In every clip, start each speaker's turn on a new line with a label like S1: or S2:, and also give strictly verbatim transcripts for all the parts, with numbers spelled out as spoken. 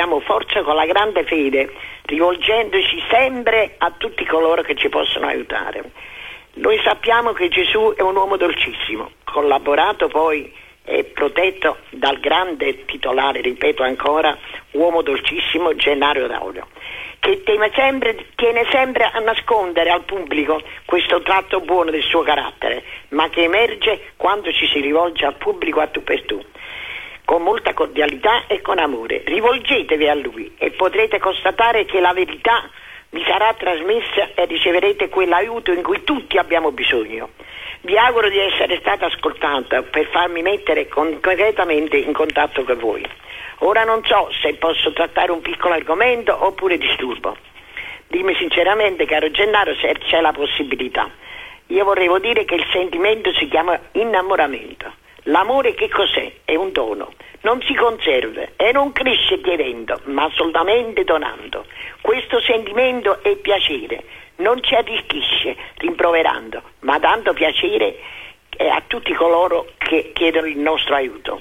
S1: abbiamo forza con la grande fede, rivolgendoci sempre a tutti coloro che ci possono aiutare. Noi sappiamo che Gesù è un uomo dolcissimo, collaborato poi e protetto dal grande titolare, ripeto ancora, uomo dolcissimo Gennaro D'Aurio, che tiene sempre, tiene sempre a nascondere al pubblico questo tratto buono del suo carattere, ma che emerge quando ci si rivolge al pubblico a tu per tu, con molta cordialità e con amore. Rivolgetevi a lui e potrete constatare che la verità vi sarà trasmessa e riceverete quell'aiuto in cui tutti abbiamo bisogno. Vi auguro di essere stata ascoltata per farmi mettere concretamente in contatto con voi. Ora non so se posso trattare un piccolo argomento oppure disturbo. Dimmi sinceramente, caro Gennaro, se c'è la possibilità. Io vorrei dire che il sentimento si chiama innamoramento. L'amore che cos'è? È un dono. Non si conserva e non cresce chiedendo, ma solamente donando. Questo sentimento è piacere. Non ci arricchisce rimproverando, ma dando piacere a tutti coloro che chiedono il nostro aiuto.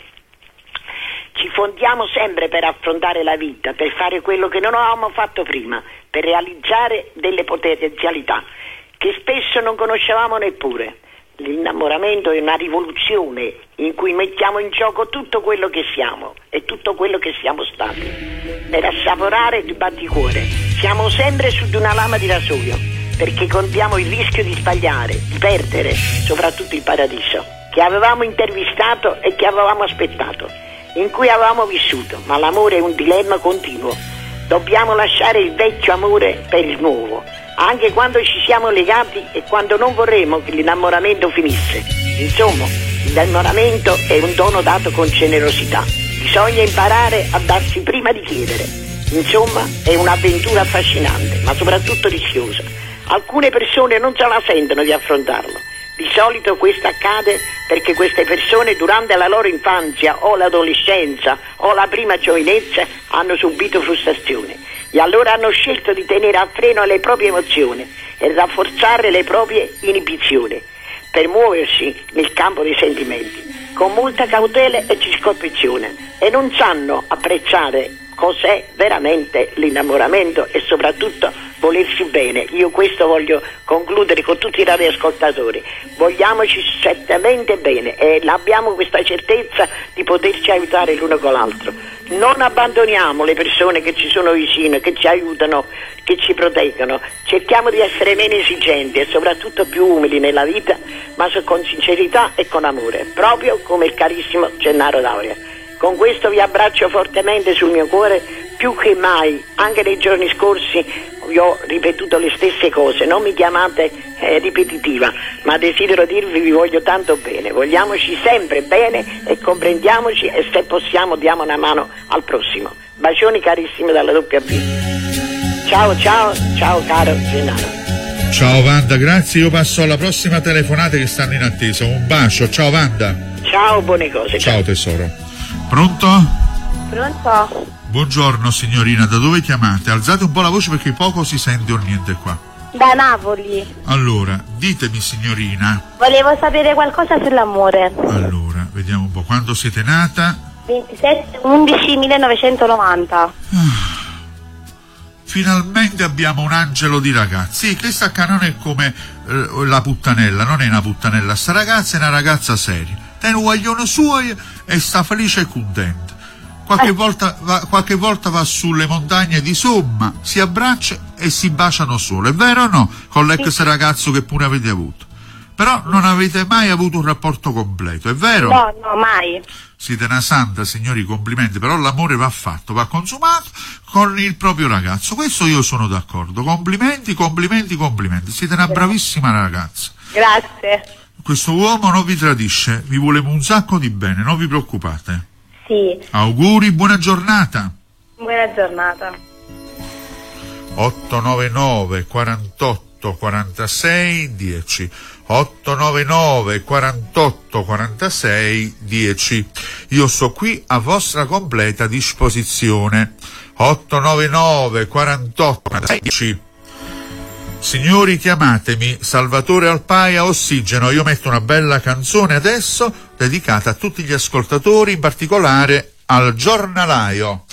S1: Ci fondiamo sempre per affrontare la vita, per fare quello che non avevamo fatto prima, per realizzare delle potenzialità che spesso non conoscevamo neppure. L'innamoramento è una rivoluzione in cui mettiamo in gioco tutto quello che siamo e tutto quello che siamo stati. Per assaporare il batticuore siamo sempre su di una lama di rasoio, perché contiamo il rischio di sbagliare, di perdere soprattutto il paradiso che avevamo intervistato e che avevamo aspettato, in cui avevamo vissuto. Ma l'amore è un dilemma continuo. Dobbiamo lasciare il vecchio amore per il nuovo, anche quando ci siamo legati e quando non vorremmo che l'innamoramento finisse. Insomma, l'innamoramento è un dono dato con generosità. Bisogna imparare a darsi prima di chiedere. Insomma, è un'avventura affascinante, ma soprattutto rischiosa. Alcune persone non se la sentono di affrontarlo. Di solito questo accade perché queste persone durante la loro infanzia o l'adolescenza o la prima giovinezza hanno subito frustrazioni e allora hanno scelto di tenere a freno le proprie emozioni e rafforzare le proprie inibizioni per muoversi nel campo dei sentimenti con molta cautela e circospezione, e non sanno apprezzare cos'è veramente l'innamoramento e soprattutto volersi bene. Io questo voglio concludere con tutti i radioascoltatori. Vogliamoci certamente bene e abbiamo questa certezza di poterci aiutare l'uno con l'altro. Non abbandoniamo le persone che ci sono vicine, che ci aiutano, che ci proteggono. Cerchiamo di essere meno esigenti e soprattutto più umili nella vita, ma con sincerità e con amore, proprio come il carissimo Gennaro D'Aurio. Con questo vi abbraccio fortemente sul mio cuore, più che mai. Anche nei giorni scorsi vi ho ripetuto le stesse cose. Non mi chiamate eh, ripetitiva, ma desidero dirvi vi voglio tanto bene. Vogliamoci sempre bene e comprendiamoci, e se possiamo diamo una mano al prossimo. Bacioni carissimi dalla W B. Ciao ciao, ciao caro Gennaro.
S2: Ciao Wanda, grazie. Io passo alla prossima telefonata che stanno in attesa. Un bacio, ciao Wanda.
S1: Ciao, buone cose.
S2: Ciao, ciao tesoro. Pronto?
S3: Pronto?
S2: Buongiorno signorina, da dove chiamate? Alzate un po' la voce perché poco si sente o niente qua.
S3: Da Napoli.
S2: Allora, ditemi signorina.
S3: Volevo sapere qualcosa sull'amore.
S2: Allora, vediamo un po'. Quando siete nata?
S3: ventisette undici millenovecentonovanta.
S2: Ah, finalmente abbiamo un angelo di ragazzi. Sì, questa qua non è come eh, la puttanella, non è una puttanella. Sta ragazza è una ragazza seria. Tiene un guaglione suo e sta felice e contenta. Qualche, eh. volta va, qualche volta va sulle montagne di Somma, si abbraccia e si baciano solo. È vero o no? Con l'ex sì. ragazzo che pure avete avuto. Però non avete mai avuto un rapporto completo, è vero?
S3: No, no, mai.
S2: Siete una santa, signori, complimenti, però l'amore va fatto, va consumato con il proprio ragazzo. Questo io sono d'accordo. Complimenti, complimenti, complimenti. Siete una bravissima ragazza.
S3: Grazie.
S2: Questo uomo non vi tradisce, vi voleva un sacco di bene, non vi preoccupate.
S3: Sì.
S2: Auguri, buona giornata.
S3: Buona giornata.
S2: otto nove nove quarantotto quarantasei dieci otto nove nove quarantotto quarantasei dieci. Io sto qui a vostra completa disposizione. otto nove nove quarantotto quarantasei dieci. Signori, chiamatemi Salvatore Alpaia Ossigeno. Io metto una bella canzone adesso dedicata a tutti gli ascoltatori, in particolare al giornalaio.